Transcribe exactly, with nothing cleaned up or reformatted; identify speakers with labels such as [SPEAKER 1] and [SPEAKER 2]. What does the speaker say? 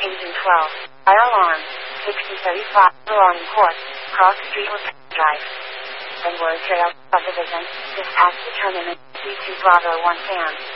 [SPEAKER 1] Engine twelve. Fire alarm. sixty thirty-five. Alarm port. Cross Street with Drive. Edward Trail Subdivision. Dispatch determinant. C two Bravo one Fan.